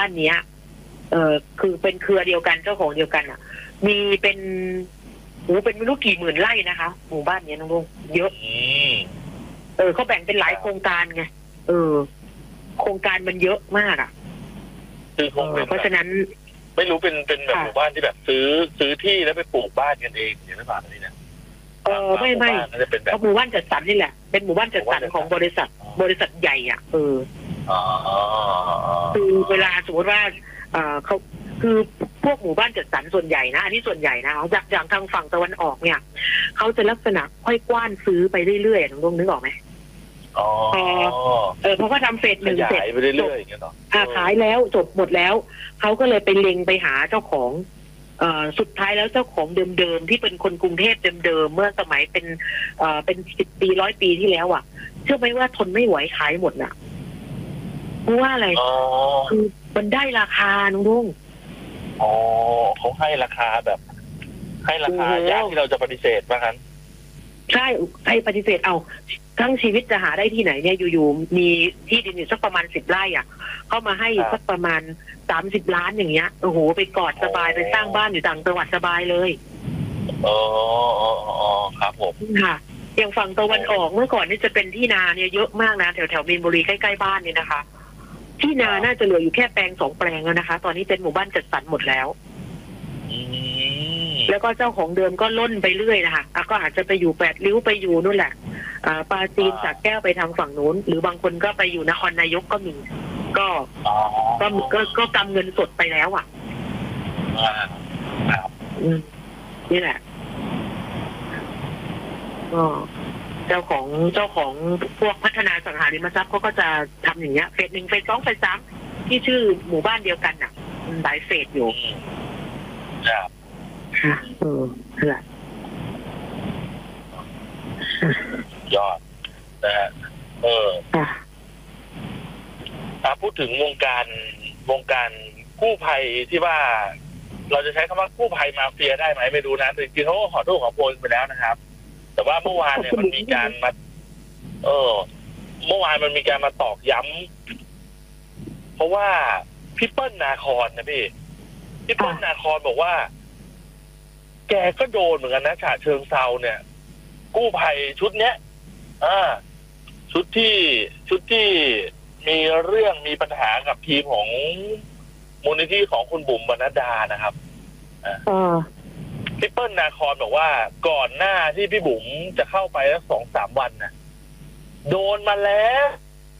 านเนี้ยคือเป็นเครือเดียวกันเจ้าของเดียวกันอ่ะมีเป็นเป็นไม่รู้กี่หมื่นไร่นะคะหมู่บ้านเนี้ยน้องลุงเยอะเขาแบ่งเป็นหลายโครงการไงโครงการมันเยอะมากอ่ะคือคงเป็นเพราะฉะนั้นไม่รู้เป็นแบบหมู่บ้านที่แบบซื้อที่แล้วไปปลูกบ้านกันเองอย่างนั้นหรือเปล่าเนี่ยไม่เพราะหมู่บ้านจัดสรรนี่แหละเป็นหมู่บ้านจัดสรรของบริษัทใหญ่อ่ะคือเวลาสมมติว่าเขาคือพวกหมู่บ้านจัดสรรส่วนใหญ่นะอันนี้ส่วนใหญ่นะอย่างทางฝั่งตะวันออกเนี่ยเขาจะลักษณะค่อยกว้านซื้อไปเรื่อยๆน้องนึกออกไหมเพราะว่าทำเฟสหนึ่งเสร็จไปเรื่อยๆอย่างเงี้ยหรอขายแล้วจบหมดแล้วเขาก็เลยไปเล็งไปหาเจ้าของสุดท้ายแล้วเจ้าของเดิมๆที่เป็นคนกรุงเทพเดิมๆเมื่อสมัยเป็น10 ปี100 ปีที่แล้วอ่ะเชื่อไหมว่าทนไม่ไหวขายหมดน่ะเพราะว่าอะไรคือมันได้ราคาน้องลุงเขาให้ราคาแบบให้ราคายากที่เราจะปฏิเสธว่างั้นใช่ให้ปฏิเสธเอาทั้งชีวิตจะหาได้ที่ไหนเนี่ยอยู่ๆมีที่ดินอยู่สักประมาณ10 ไร่อ่ะเข้ามาให้สักประมาณ30 ล้านอย่างเงี้ยโอ้โหไปกอดสบายไปสร้างบ้านอยู่ต่างจังหวัดสบายเลยครับผมค่ะอย่างฝั่งตะวันออกเมื่อก่อนนี่จะเป็นที่นาเนี่ยเยอะมากนะแถวมีนบุรีใกล้ๆบ้านเนี่ยนะคะที่นาน่าจะเหลืออยู่แค่แปลง2 แปลงแล้วนะคะตอนนี้เป็นหมู่บ้านจัดสรรหมดแล้วแล้วก็เจ้าของเดิมก็ล่นไปเรื่อยนะคะก็อาจจะไปอยู่8 ริ้วไปอยู่นู่นแหละปราจีนสระแก้วไปทางฝั่งนู้นหรือบางคนก็ไปอยู่นครนายกก็มีก็กำเงินสดไปแล้วอ่ะนี่แหละก็เจ้าของพวกพัฒนาสังหาริมทรัพย์เขาก็จะทำอย่างเงี้ยเฟส 1 เฟส 2 เฟส 3ที่ชื่อหมู่บ้านเดียวกันอ่ะหลายเฟสอยู่ครับนั่นแหละยอดนะฮะพูดถึงวงการกู้ภัยที่ว่าเราจะใช้คำว่ากู้ภัยมาเฟียได้ไหมไม่รู้นะจริงๆเขาก็ขอโทษขอโพยไปแล้วนะครับแต่ว่าเมื่อวานเนี่ยมันมีการมาเมื่อวานมันมีการมาตอกย้ำเพราะว่าพี่เปิ้ลนาคอนนะพี่เปิ้ลนาคอนบอกว่าแกก็โดนเหมือนกันนะฉะเชิงเซาเนี่ยกู้ภัยชุดเนี้ยชุดที่มีเรื่องมีปัญหากับทีมของมูลนิธิของคุณบุ๋มบรรณดานะครับพี่เปิ้ลนาคอนบอกว่าก่อนหน้าที่พี่บุ๋มจะเข้าไปแล้ว2-3 วันนะโดนมาแล้ว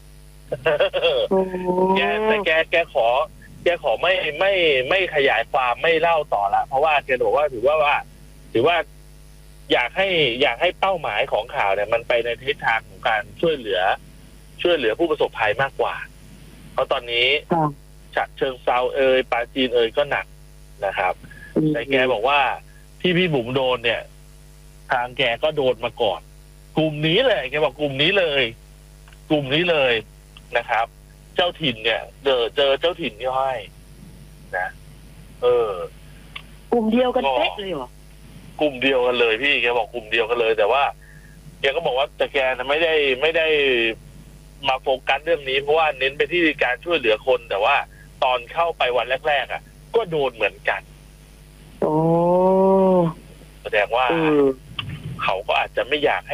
แกขอไม่ขยายความไม่เล่าต่อละเพราะว่าแกบอกว่าถือว่าอยากให้เป้าหมายของข่าวเนี่ยมันไปในทิศทางของการช่วยเหลือผู้ประสบภัยมากกว่าเพราะตอนนี้ฉะเชิงเซาปราจีนก็หนักนะครับแต่แกบอกว่าที่พี่บุ๋มโดนเนี่ยทางแกก็โดนมาก่อนกลุ่มนี้เลยแกบอกกลุ่มนี้เลยนะครับเจ้าถิ่นเนี่ยเจอเจ้าถิ่นที่ให้นะกลุ่มเดียวกันเป๊ะเลยเหรอกลุ่มเดียวกันเลยพี่แกบอกกลุ่มเดียวกันเลยแต่ว่าแกก็บอกว่าแต่แกนะไม่ได้มาโฟกัสเรื่องนี้เพราะว่าเน้นไปที่การช่วยเหลือคนแต่ว่าตอนเข้าไปวันแรกๆก็โดนเหมือนกันแสดงว่าเขาก็อาจจะไม่อยาก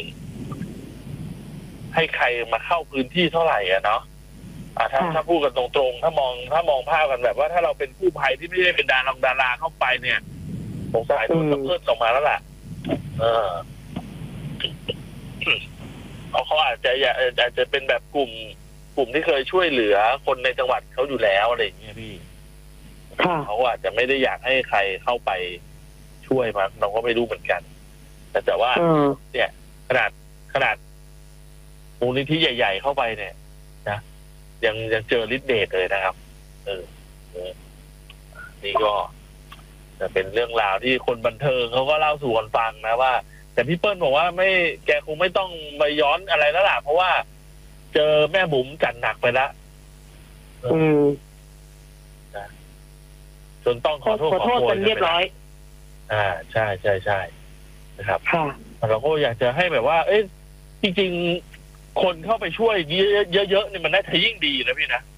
ให้ใครมาเข้าพื้นที่เท่าไหร่เนาะถ้าพูดกันตรงๆถ้ามองภาพกันแบบว่าถ้าเราเป็นกู้ภัยที่ไม่ได้เป็นดาราเข้าไปเนี่ยสงสัยโดนเพิ่มออกมาแล้วล่ะเขาอาจจะเป็นแบบกลุ่มที่เคยช่วยเหลือคนในจังหวัดเขาอยู่แล้วอะไรอย่างเงี้ยพี่เขาอาจจะไม่ได้อยากให้ใครเข้าไปช่วยมาเราก็ไม่รู้เหมือนกันแต่ว่าเนี่ยขนาดมูลนิธิใหญ่ๆเข้าไปเนี่ยนะยังเจอฤทธิ์เดชเลยนะครับนี่ก็จะเป็นเรื่องราวที่คนบันเทิงเขาก็เล่าสู่กันฟังนะว่าแต่พี่เปิ้ลบอกว่าแกคงไม่ต้องไปย้อนอะไรแล้วล่ะเพราะว่าเจอแม่บุ๋มจัดหนักไปแล้วนะจนต้องขอโทษกันเรียบร้อยใช่นะครับเราก็อยากจะให้แบบว่าจริงๆคนเข้าไปช่วยเยอะๆเนี่ยมันน่าจะยิ่งดีนะพี่นะ